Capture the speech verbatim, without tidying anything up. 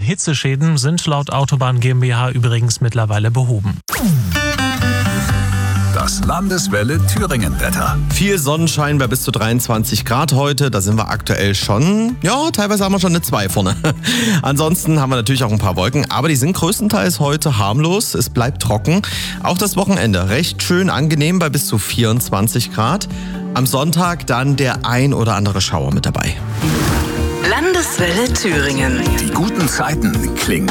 Hitzeschäden sind laut Autobahn GmbH übrigens mittlerweile behoben. Das Landeswelle Thüringen-Wetter. Viel Sonnenschein bei bis zu dreiundzwanzig Grad heute. Da sind wir aktuell schon, ja, teilweise haben wir schon eine zwei vorne. Ansonsten haben wir natürlich auch ein paar Wolken, aber die sind größtenteils heute harmlos. Es bleibt trocken. Auch das Wochenende recht schön angenehm bei bis zu vierundzwanzig Grad. Am Sonntag dann der ein oder andere Schauer mit dabei. Landeswelle Thüringen. Die guten Zeiten klingen